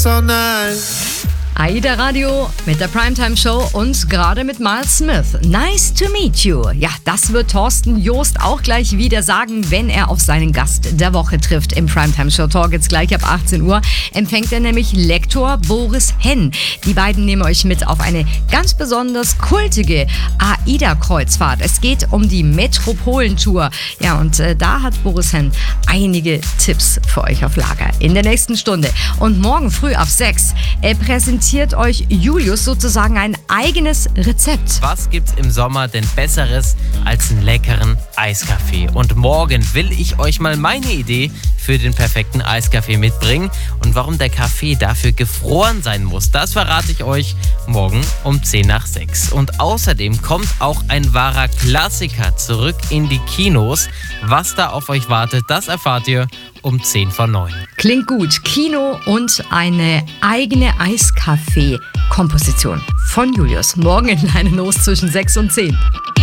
so nice. AIDA Radio mit der Primetime Show und gerade mit Miles Smith. Nice to meet you. Ja, das wird Thorsten Joost auch gleich wieder sagen, wenn er auf seinen Gast der Woche trifft. Im Primetime Show Talk jetzt gleich ab 18 Uhr empfängt er nämlich Lektor Boris Henn. Die beiden nehmen euch mit auf eine ganz besonders kultige AIDA-Kreuzfahrt. Es geht um die Metropolentour. Ja, und da hat Boris Henn einige Tipps für euch auf Lager in der nächsten Stunde. Und morgen früh ab 6 präsentiert euch Julius sozusagen ein eigenes Rezept. Was gibt's im Sommer denn Besseres als einen leckeren Eiskaffee? Und morgen will ich euch mal meine Idee für den perfekten Eiskaffee mitbringen. Und warum der Kaffee dafür gefroren sein muss, das verrate ich euch morgen um 10 nach 6. Und außerdem kommt auch ein wahrer Klassiker zurück in die Kinos. Was da auf euch wartet, das erfahrt ihr um 10 vor 9. Klingt gut. Kino und eine eigene Eiskaffee-Komposition von Julius. Morgen in Leinen los zwischen 6 und 10.